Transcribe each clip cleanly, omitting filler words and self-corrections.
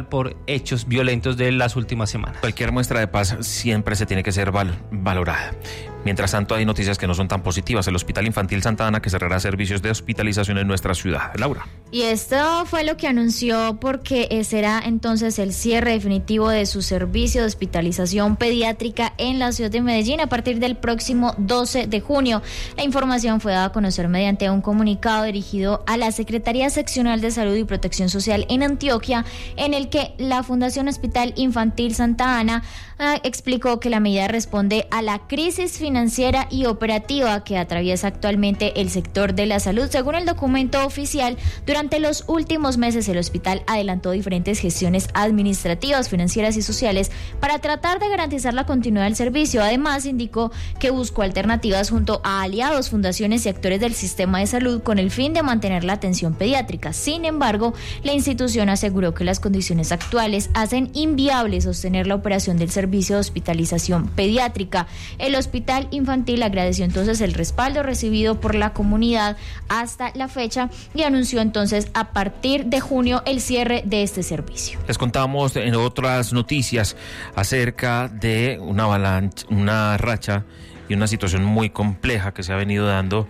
por hechos violentos de las últimas semanas. Cualquier muestra de paz siempre se tiene que ser valorada. Mientras tanto, hay noticias que no son tan positivas. El Hospital Infantil Santa Ana que cerrará servicios de hospitalización en nuestra ciudad. Laura. Y esto fue lo que anunció, porque será entonces el cierre definitivo de su servicio de hospitalización pediátrica en la ciudad de Medellín a partir del próximo 12 de junio. La información fue dada a conocer mediante un comunicado dirigido a la Secretaría Seccional de Salud y Protección Social en Antioquia, en el que la Fundación Hospital Infantil Santa Ana explicó que la medida responde a la crisis financiera y operativa que atraviesa actualmente el sector de la salud. Según el documento oficial, durante los últimos meses el hospital adelantó diferentes gestiones administrativas, financieras y sociales para tratar de garantizar la continuidad del servicio. Además, indicó que buscó alternativas junto a aliados, fundaciones y actores del sistema de salud con el fin de mantener la atención pediátrica. Sin embargo, la institución aseguró que las condiciones actuales hacen inviable sostener la operación del servicio de hospitalización pediátrica. El hospital infantil agradeció entonces el respaldo recibido por la comunidad hasta la fecha y anunció entonces a partir de junio el cierre de este servicio. Les contamos en otras noticias acerca de una racha y una situación muy compleja que se ha venido dando,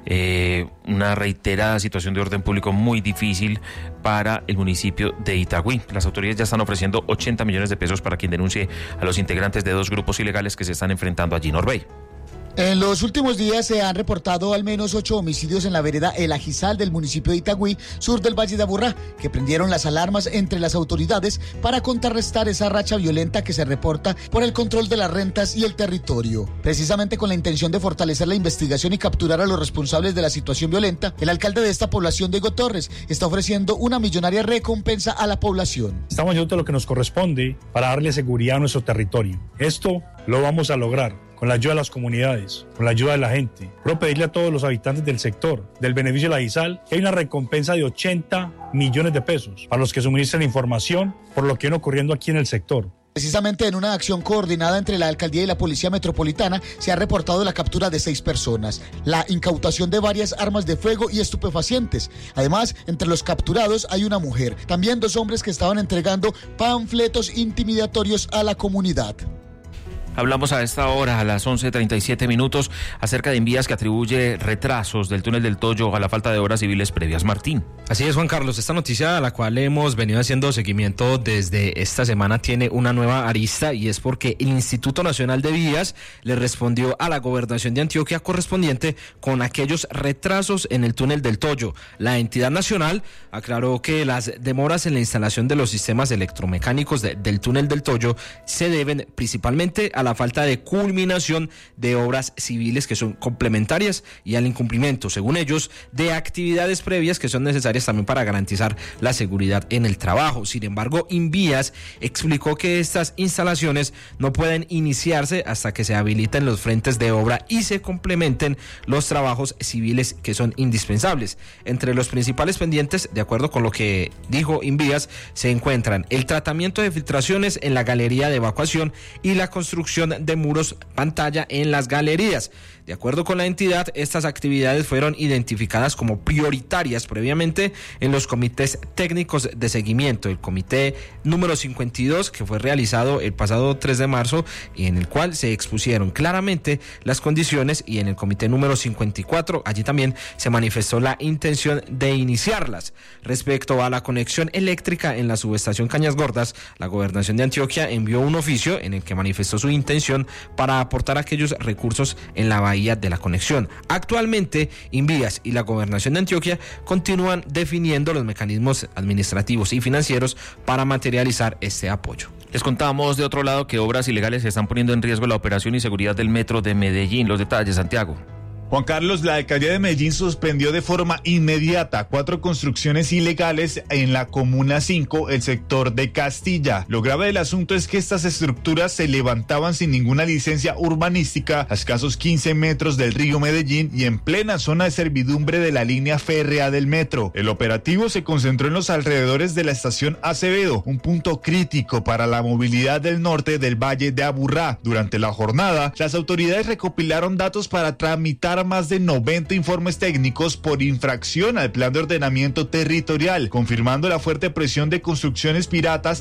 una reiterada situación de orden público muy difícil para el municipio de Itagüí. Las autoridades ya están ofreciendo 80 millones de pesos para quien denuncie a los integrantes de 2 grupos ilegales que se están enfrentando allí en Orbey. En los últimos días se han reportado al menos 8 homicidios en la vereda El Ajizal del municipio de Itagüí, sur del Valle de Aburrá, que prendieron las alarmas entre las autoridades para contrarrestar esa racha violenta que se reporta por el control de las rentas y el territorio. Precisamente con la intención de fortalecer la investigación y capturar a los responsables de la situación violenta, el alcalde de esta población, Diego Torres, está ofreciendo una millonaria recompensa a la población. Estamos haciendo lo que nos corresponde para darle seguridad a nuestro territorio. Esto lo vamos a lograr con la ayuda de las comunidades, con la ayuda de la gente. Quiero pedirle a todos los habitantes del sector, del beneficio del Ajizal, que hay una recompensa de 80 millones de pesos para los que suministren información por lo que viene ocurriendo aquí en el sector. Precisamente en una acción coordinada entre la Alcaldía y la Policía Metropolitana se ha reportado la captura de 6 personas, la incautación de varias armas de fuego y estupefacientes. Además, entre los capturados hay una mujer, también 2 hombres que estaban entregando panfletos intimidatorios a la comunidad. Hablamos a esta hora, a las 11:37, acerca de envías que atribuye retrasos del túnel del Toyo a la falta de obras civiles previas. Martín. Así es, Juan Carlos. Esta noticia a la cual hemos venido haciendo seguimiento desde esta semana tiene una nueva arista, y es porque el Instituto Nacional de Vías le respondió a la Gobernación de Antioquia correspondiente con aquellos retrasos en el túnel del Toyo. La entidad nacional aclaró que las demoras en la instalación de los sistemas electromecánicos del túnel del Toyo se deben principalmente a la falta de culminación de obras civiles que son complementarias y al incumplimiento, según ellos, de actividades previas que son necesarias también para garantizar la seguridad en el trabajo. Sin embargo, Invías explicó que estas instalaciones no pueden iniciarse hasta que se habiliten los frentes de obra y se complementen los trabajos civiles que son indispensables. Entre los principales pendientes, de acuerdo con lo que dijo Invías, se encuentran el tratamiento de filtraciones en la galería de evacuación y la construcción de muros pantalla en las galerías. De acuerdo con la entidad, estas actividades fueron identificadas como prioritarias previamente en los comités técnicos de seguimiento. El comité número 52, que fue realizado el pasado 3 de marzo y en el cual se expusieron claramente las condiciones, y en el comité número 54, allí también se manifestó la intención de iniciarlas. Respecto a la conexión eléctrica en la subestación Cañas Gordas, la Gobernación de Antioquia envió un oficio en el que manifestó su intención para aportar aquellos recursos en la bahía de la conexión. Actualmente, Invías y la Gobernación de Antioquia continúan definiendo los mecanismos administrativos y financieros para materializar este apoyo. Les contamos de otro lado que obras ilegales están poniendo en riesgo la operación y seguridad del metro de Medellín. Los detalles, Santiago. Juan Carlos, la alcaldía de Medellín suspendió de forma inmediata 4 construcciones ilegales en la Comuna 5, el sector de Castilla. Lo grave del asunto es que estas estructuras se levantaban sin ninguna licencia urbanística a escasos 15 metros del río Medellín y en plena zona de servidumbre de la línea férrea del metro. El operativo se concentró en los alrededores de la estación Acevedo, un punto crítico para la movilidad del norte del Valle de Aburrá. Durante la jornada, las autoridades recopilaron datos para tramitar más de 90 informes técnicos por infracción al plan de ordenamiento territorial, confirmando la fuerte presión de construcciones piratas